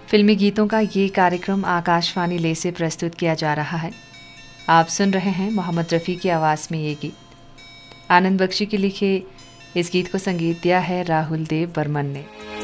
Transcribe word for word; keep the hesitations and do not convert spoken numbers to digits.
फिल्मी गीतों का ये कार्यक्रम आकाशवाणी ले से प्रस्तुत किया जा रहा है। आप सुन रहे हैं मोहम्मद रफ़ी की आवाज़ में ये गीत। आनंद बख्शी के लिखे इस गीत को संगीत दिया है राहुल देव बर्मन ने।